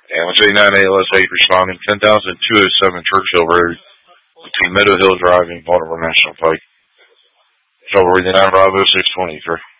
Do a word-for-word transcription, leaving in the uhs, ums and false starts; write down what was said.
And let's say nine A L S eight responding ten thousand two oh seven Churchill Road between Meadow Hill Drive and Baltimore National Pike. Trouble reading nine Bravo six twenty-three.